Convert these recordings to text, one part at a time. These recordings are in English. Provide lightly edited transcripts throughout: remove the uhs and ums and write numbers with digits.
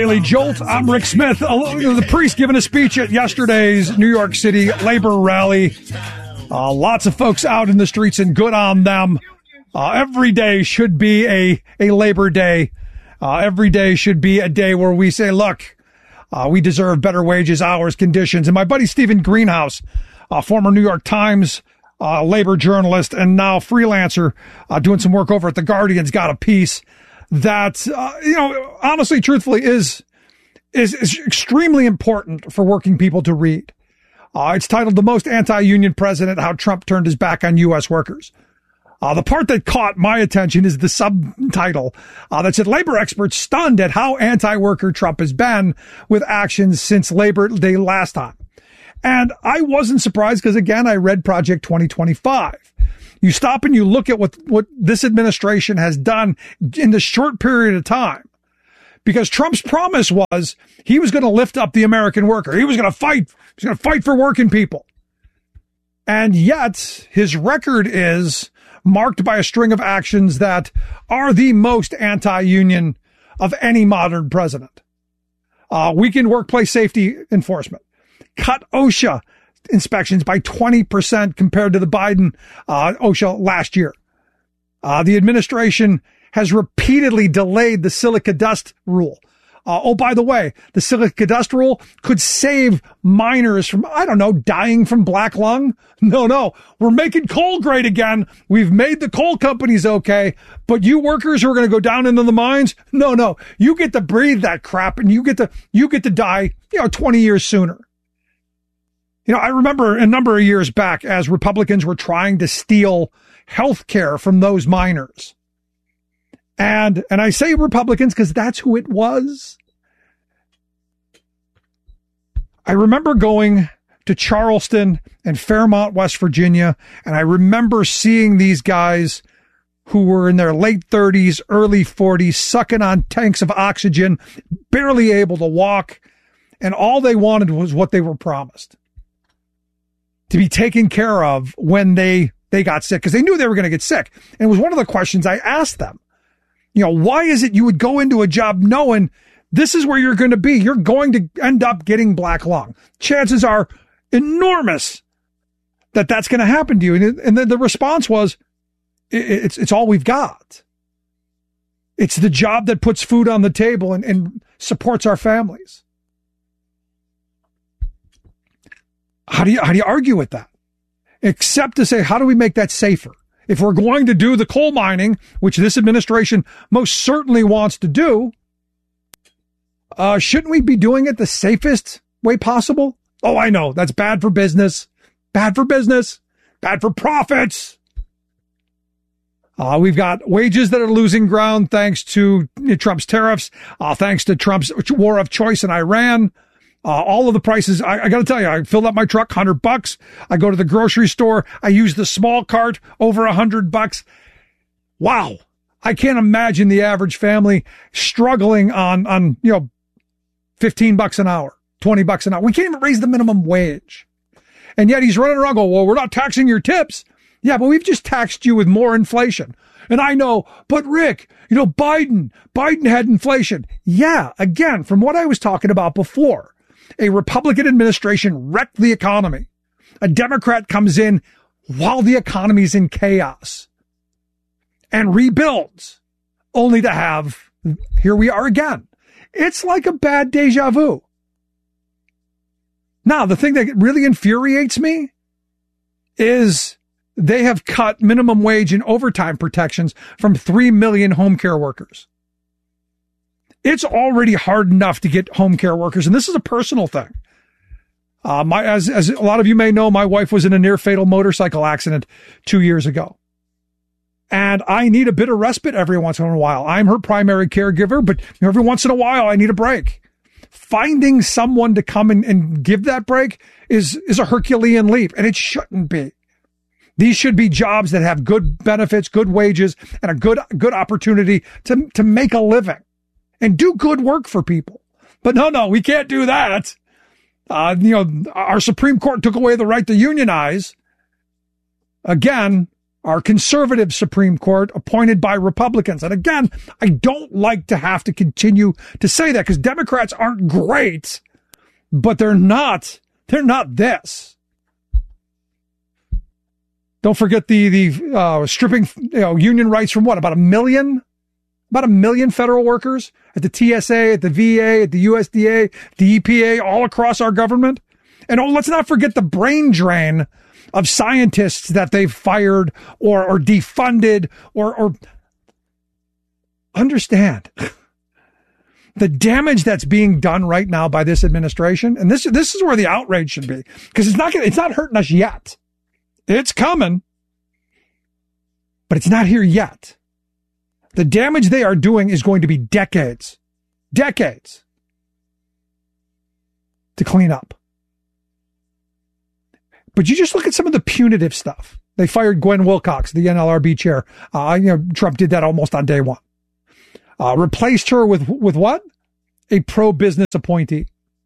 Daily Jolt. I'm Rick Smith. The priest giving a speech at yesterday's New York City labor rally. Lots of folks out in the streets, and good on them. Every day should be a Labor Day. Every day should be a day where we say, look, we deserve better wages, hours, conditions. And my buddy Stephen Greenhouse, former New York Times labor journalist and now freelancer, doing some work over at The Guardian's got a piece that, honestly, truthfully, is extremely important for working people to read. It's titled "The Most Anti-Union President: How Trump Turned His Back on U.S. Workers." The part that caught my attention is the subtitle that said, "Labor experts stunned at how anti-worker Trump has been with actions since Labor Day last time." And I wasn't surprised because, again, I read Project 2025. You stop and you look at what this administration has done in this short period of time, because Trump's promise was he was going to lift up the American worker. He was going to fight. He's going to fight for working people. And yet his record is marked by a string of actions that are the most anti-union of any modern president. Weakened workplace safety enforcement, cut OSHA inspections by 20% compared to the Biden OSHA last year. The administration has repeatedly delayed the silica dust rule. By the way, the silica dust rule could save miners from, dying from black lung. No, we're making coal great again. We've made the coal companies okay, but you workers who are going to go down into the mines, no, you get to breathe that crap and you get to die, 20 years sooner. I remember a number of years back as Republicans were trying to steal health care from those miners. And I say Republicans because that's who it was. I remember going to Charleston and Fairmont, West Virginia, and I remember seeing these guys who were in their late 30s, early 40s, sucking on tanks of oxygen, barely able to walk, and all they wanted was what they were promised: to be taken care of when they got sick, because they knew they were going to get sick. And it was one of the questions I asked them. Why is it you would go into a job knowing this is where you're going to be? You're going to end up getting black lung. Chances are enormous that that's going to happen to you. And then the response was, it's all we've got. It's the job that puts food on the table and supports our families. How do you argue with that? Except to say, how do we make that safer? If we're going to do the coal mining, which this administration most certainly wants to do, shouldn't we be doing it the safest way possible? Oh, I know. That's bad for business. Bad for business. Bad for profits. We've got wages that are losing ground thanks to Trump's tariffs, thanks to Trump's war of choice in Iran. All of the prices, I got to tell you, I filled up my truck, $100. I go to the grocery store. I use the small cart, over $100. Wow. I can't imagine the average family struggling on $15 an hour, $20 an hour. We can't even raise the minimum wage. And yet he's running around going, well, we're not taxing your tips. Yeah, but we've just taxed you with more inflation. And I know, but Rick, Biden had inflation. Yeah, again, from what I was talking about before, a Republican administration wrecked the economy. A Democrat comes in while the economy's in chaos and rebuilds, only to have, here we are again. It's like a bad deja vu. Now, the thing that really infuriates me is they have cut minimum wage and overtime protections from 3 million home care workers. It's already hard enough to get home care workers, and this is a personal thing. As a lot of you may know, my wife was in a near-fatal motorcycle accident 2 years ago. And I need a bit of respite every once in a while. I'm her primary caregiver, but every once in a while I need a break. Finding someone to come and give that break is a Herculean leap, and it shouldn't be. These should be jobs that have good benefits, good wages, and a good opportunity to make a living and do good work for people. But no, we can't do that. Our Supreme Court took away the right to unionize. Again, our conservative Supreme Court appointed by Republicans. And again, I don't like to have to continue to say that because Democrats aren't great, but they're not this. Don't forget the stripping union rights from what? About a million federal workers at the TSA, at the VA, at the USDA, the EPA, all across our government. And let's not forget the brain drain of scientists that they've fired or defunded or understand the damage that's being done right now by this administration. And this is where the outrage should be, because it's not hurting us yet. It's coming, but it's not here yet. The damage they are doing is going to be decades to clean up. But you just look at some of the punitive stuff. They fired Gwen Wilcox, the NLRB chair. Trump did that almost on day one. Replaced her with what? A pro-business appointee.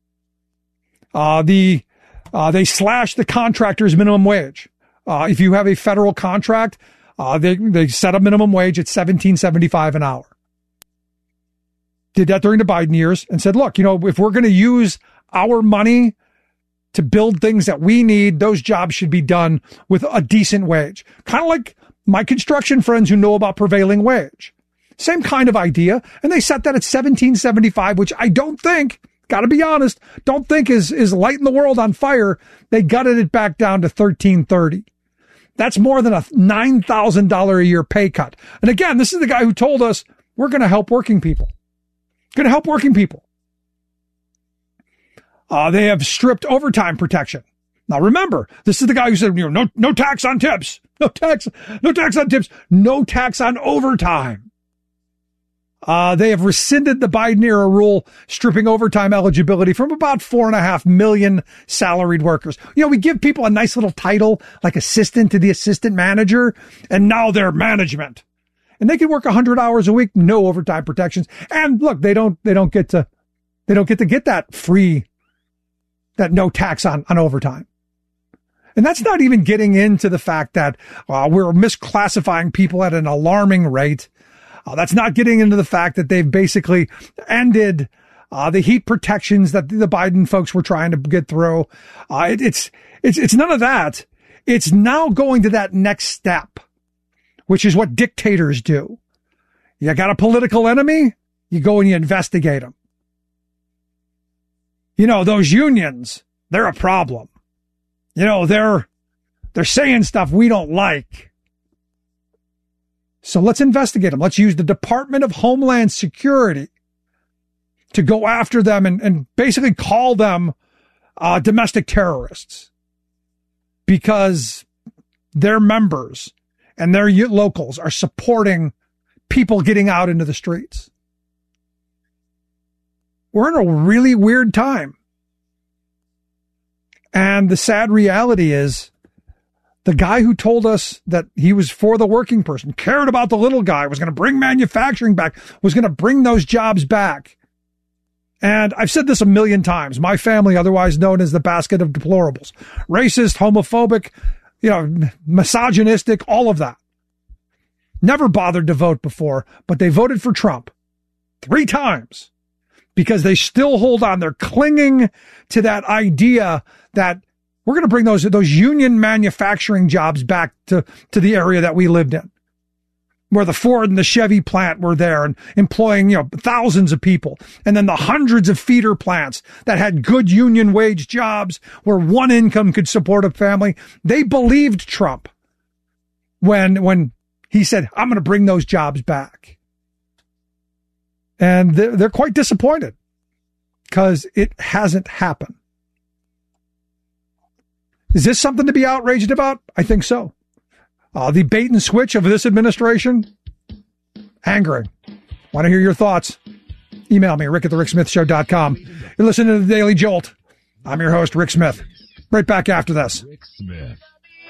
They slashed the contractor's minimum wage. If you have a federal contract, they set a minimum wage at $17.75 an hour. Did that during the Biden years and said, look, if we're going to use our money to build things that we need, those jobs should be done with a decent wage. Kind of like my construction friends who know about prevailing wage. Same kind of idea. And they set that at $17.75, which I don't think, gotta be honest, don't think is lighting the world on fire. They gutted it back down to $13.30. That's more than a $9,000 a year pay cut. And again, this is the guy who told us we're going to help working people. Going to help working people. They have stripped overtime protection. Now remember, this is the guy who said, no tax on tips, no tax on tips, no tax on overtime. They have rescinded the Biden era rule, stripping overtime eligibility from about 4.5 million salaried workers. We give people a nice little title like assistant to the assistant manager, and now they're management. And they can work 100 hours a week, no overtime protections. And look, they don't get to get that free, that no tax on overtime. And that's not even getting into the fact that we're misclassifying people at an alarming rate. That's not getting into the fact that they've basically ended the heat protections that the Biden folks were trying to get through. It's none of that. It's now going to that next step, which is what dictators do. You got a political enemy, you go and you investigate them. Those unions, they're a problem. They're saying stuff we don't like. So let's investigate them. Let's use the Department of Homeland Security to go after them and basically call them domestic terrorists, because their members and their locals are supporting people getting out into the streets. We're in a really weird time. And the sad reality is, the guy who told us that he was for the working person, cared about the little guy, was going to bring manufacturing back, was going to bring those jobs back. And I've said this a million times. My family, otherwise known as the basket of deplorables, racist, homophobic, misogynistic, all of that. Never bothered to vote before, but they voted for Trump 3 times because they still hold on. They're clinging to that idea that we're going to bring those union manufacturing jobs back to the area that we lived in, where the Ford and the Chevy plant were there and employing, thousands of people. And then the hundreds of feeder plants that had good union wage jobs where one income could support a family. They believed Trump when he said, I'm going to bring those jobs back. And they're quite disappointed because it hasn't happened. Is this something to be outraged about? I think so. The bait and switch of this administration, angering. Want to hear your thoughts? Email me, rick@thericksmithshow.com. You're listening to the Daily Jolt. I'm your host, Rick Smith. Right back after this. Rick Smith.